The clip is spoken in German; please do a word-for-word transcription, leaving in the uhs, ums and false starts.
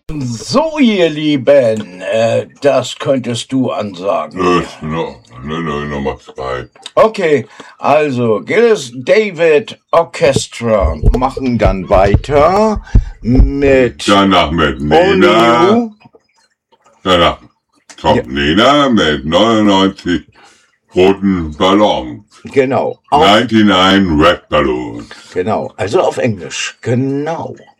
So, ihr Lieben, äh, das könntest du ansagen. Das, no, no, no, Nummer zwei. Okay, also Gilles David Orchestra machen dann weiter mit Danach mit Only Nena. You. Danach kommt Ja. Nena mit neunundneunzig roten Ballons. Genau, auf, neunundneunzig Red Balloons. genau, also auf Englisch, genau.